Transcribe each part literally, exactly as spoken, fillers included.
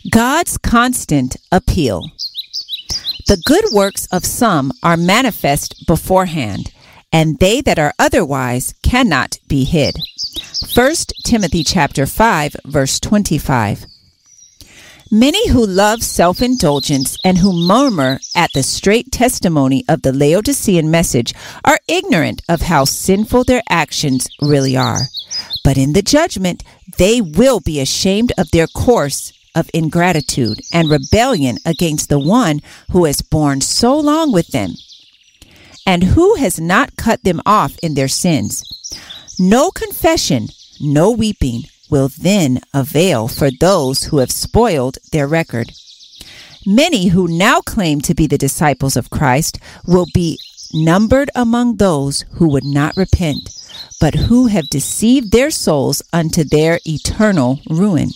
God's constant appeal. The good works of some are manifest beforehand, and they that are otherwise cannot be hid. First Timothy chapter five, verse twenty-five. Many who love self-indulgence and who murmur at the straight testimony of the Laodicean message are ignorant of how sinful their actions really are. But in the judgment, they will be ashamed of their course of ingratitude and rebellion against the one who has borne so long with them, and who has not cut them off in their sins. No confession, no weeping will then avail for those who have spoiled their record. Many who now claim to be the disciples of Christ will be numbered among those who would not repent, but who have deceived their souls unto their eternal ruin.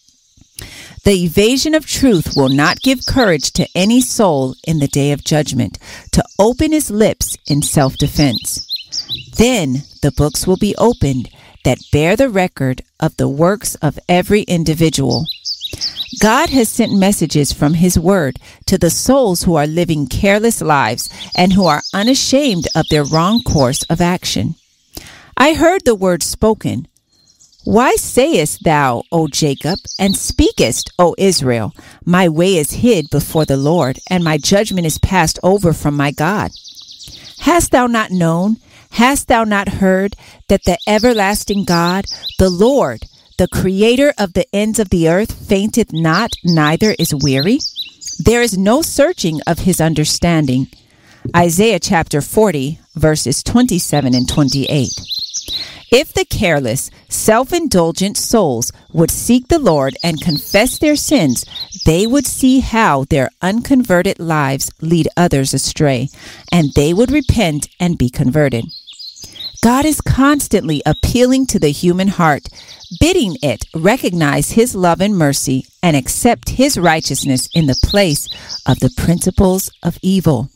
The evasion of truth will not give courage to any soul in the day of judgment to open his lips in self-defense. Then the books will be opened that bear the record of the works of every individual. God has sent messages from his word to the souls who are living careless lives and who are unashamed of their wrong course of action. I heard the word spoken, "Why sayest thou, O Jacob, and speakest, O Israel, my way is hid before the Lord, and my judgment is passed over from my God? Hast thou not known, hast thou not heard, that the everlasting God, the Lord, the creator of the ends of the earth, fainteth not, neither is weary? There is no searching of his understanding." Isaiah chapter forty, verses twenty-seven and twenty-eight. If the careless, self-indulgent souls would seek the Lord and confess their sins, they would see how their unconverted lives lead others astray, and they would repent and be converted. God is constantly appealing to the human heart, bidding it recognize his love and mercy and accept his righteousness in the place of the principles of evil.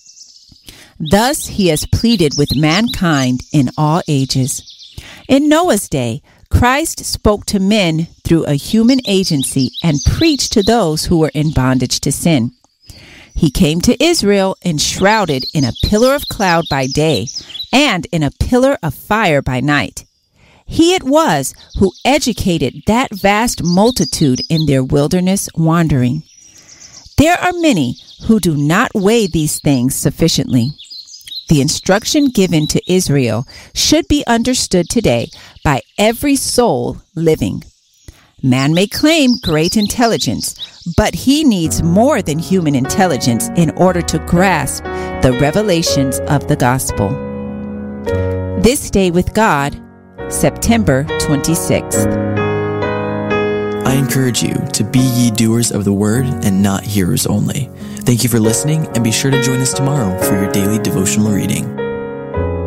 Thus he has pleaded with mankind in all ages. In Noah's day, Christ spoke to men through a human agency and preached to those who were in bondage to sin. He came to Israel enshrouded in a pillar of cloud by day and in a pillar of fire by night. He it was who educated that vast multitude in their wilderness wandering. There are many who do not weigh these things sufficiently. The instruction given to Israel should be understood today by every soul living. Man may claim great intelligence, but he needs more than human intelligence in order to grasp the revelations of the gospel. This Day with God, September twenty-sixth. I encourage you to be ye doers of the word and not hearers only. Thank you for listening, and be sure to join us tomorrow for your daily devotional reading.